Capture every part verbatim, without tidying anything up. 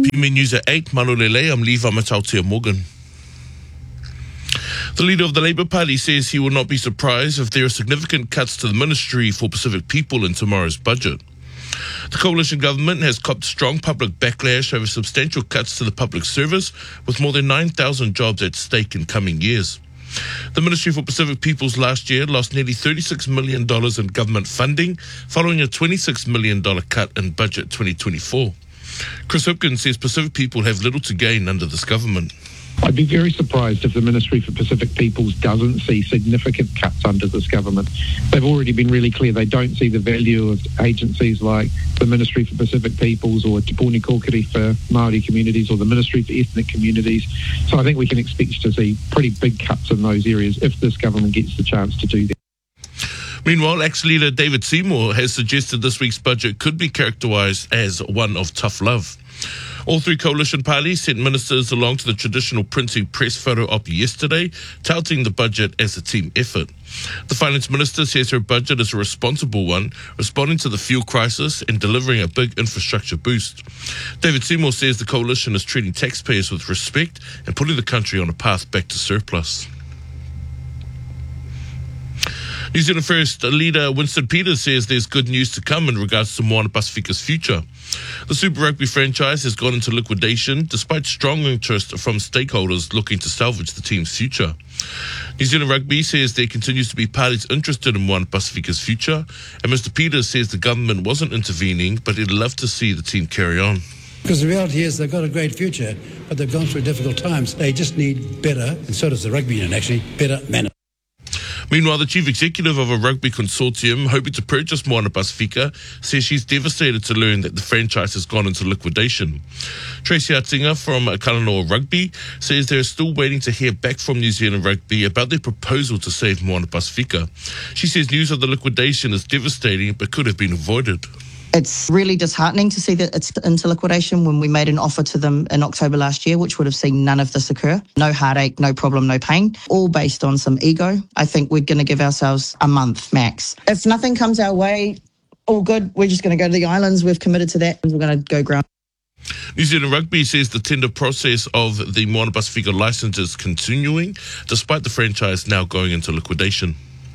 P M A News at eight, Malolele, I'm Levi Matautia Morgan. The leader of the Labour Party says he will not be surprised if there are significant cuts to the Ministry for Pacific People in tomorrow's budget. The coalition government has copped strong public backlash over substantial cuts to the public service, with more than nine thousand jobs at stake in coming years. The Ministry for Pacific Peoples last year lost nearly thirty-six million dollars in government funding, following a twenty-six million dollars cut in budget twenty twenty-four. Chris Hipkins says Pacific people have little to gain under this government. I'd be very surprised if the Ministry for Pacific Peoples doesn't see significant cuts under this government. They've already been really clear they don't see the value of agencies like the Ministry for Pacific Peoples or Te Puni Kōkiri for Māori communities or the Ministry for Ethnic Communities. So I think we can expect to see pretty big cuts in those areas if this government gets the chance to do that. Meanwhile, ex-leader David Seymour has suggested this week's budget could be characterised as one of tough love. All three coalition parties sent ministers along to the traditional printing press photo op yesterday, touting the budget as a team effort. The finance minister says her budget is a responsible one, responding to the fuel crisis and delivering a big infrastructure boost. David Seymour says the coalition is treating taxpayers with respect and putting the country on a path back to surplus. New Zealand First leader Winston Peters says there's good news to come in regards to Moana Pasifika's future. The Super Rugby franchise has gone into liquidation despite strong interest from stakeholders looking to salvage the team's future. New Zealand Rugby says there continues to be parties interested in Moana Pasifika's future, and Mister Peters says the government wasn't intervening, but he'd love to see the team carry on. Because the reality is they've got a great future, but they've gone through difficult times. They just need better, and so does the rugby union actually, better management. Meanwhile, the chief executive of a rugby consortium hoping to purchase Moana Pasifika says she's devastated to learn that the franchise has gone into liquidation. Tracy Atinga from Kalanoa Rugby says they're still waiting to hear back from New Zealand Rugby about their proposal to save Moana Pasifika. She says news of the liquidation is devastating but could have been avoided. It's really disheartening to see that it's into liquidation when we made an offer to them in October last year, which would have seen none of this occur. No heartache, no problem, no pain, all based on some ego. I think we're going to give ourselves a month max. If nothing comes our way, all good. We're just going to go to the islands. We've committed to that. We're going to go ground. New Zealand Rugby says the tender process of the Moana Pasifika licence is continuing, despite the franchise now going into liquidation.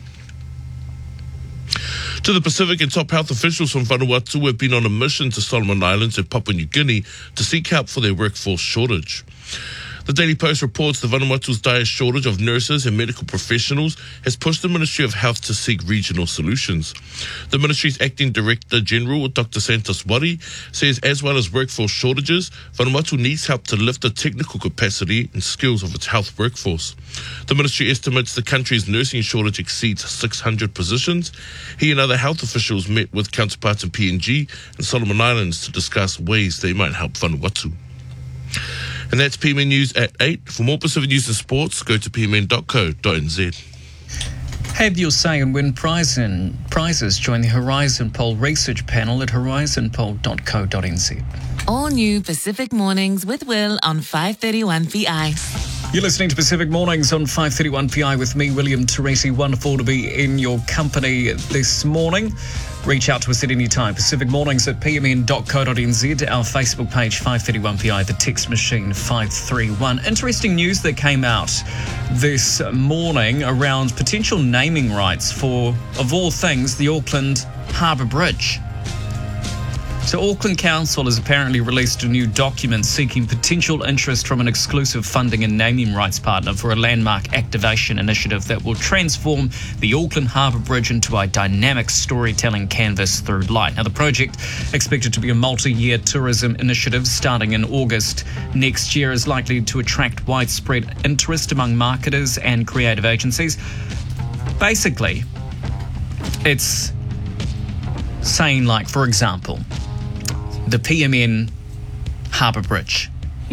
To the Pacific, and top health officials from Vanuatu have been on a mission to Solomon Islands and Papua New Guinea to seek help for their workforce shortage. The Daily Post reports the Vanuatu's dire shortage of nurses and medical professionals has pushed the Ministry of Health to seek regional solutions. The Ministry's Acting Director General, Doctor Santos Wari, says as well as workforce shortages, Vanuatu needs help to lift the technical capacity and skills of its health workforce. The Ministry estimates the country's nursing shortage exceeds six hundred positions. He and other health officials met with counterparts in P N G and Solomon Islands to discuss ways they might help Vanuatu. And that's P M N News at eight. For more Pacific News and Sports, go to p m n dot co dot n z. Have your say and win prize in, prizes. Join the Horizon Poll Research Panel at horizon poll dot co dot n z. All new Pacific Mornings with Will on five thirty-one P I. You're listening to Pacific Mornings on five thirty-one P I with me, William Teresi. Wonderful to be in your company this morning. Reach out to us at any time. Pacific Mornings at p m n dot co dot n z. Our Facebook page, five thirty-one P I. The text machine, five three one. Interesting news that came out this morning around potential naming rights for, of all things, the Auckland Harbour Bridge. So Auckland Council has apparently released a new document seeking potential interest from an exclusive funding and naming rights partner for a landmark activation initiative that will transform the Auckland Harbour Bridge into a dynamic storytelling canvas through light. Now, the project, expected to be a multi-year tourism initiative starting in August next year, is likely to attract widespread interest among marketers and creative agencies. Basically, it's saying, like, for example, the P M N Harbour Bridge.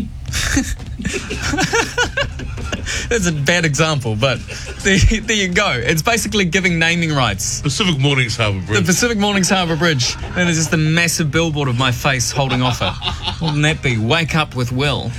That's a bad example, but there, there you go. It's basically giving naming rights. Pacific Mornings Harbour Bridge. The Pacific Mornings Harbour Bridge. And it's just a massive billboard of my face holding off it. Wouldn't that be? Wake up with Will.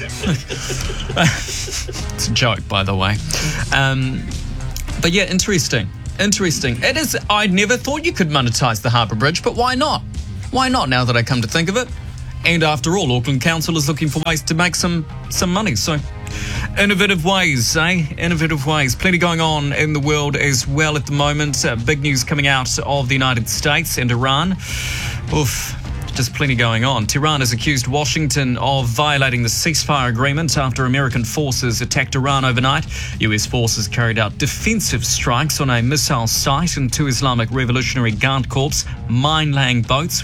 It's a joke, by the way. Um, but yeah, interesting. Interesting. It is. I never thought you could monetize the Harbour Bridge, but why not? Why not, now that I come to think of it? And after all, Auckland Council is looking for ways to make some, some money. So, innovative ways, eh? Innovative ways. Plenty going on in the world as well at the moment. Uh, big news coming out of the United States and Iran. Oof. Just plenty going on. Tehran has accused Washington of violating the ceasefire agreement after American forces attacked Iran overnight. U S forces carried out defensive strikes on a missile site and two Islamic Revolutionary Guard Corps mine-laying boats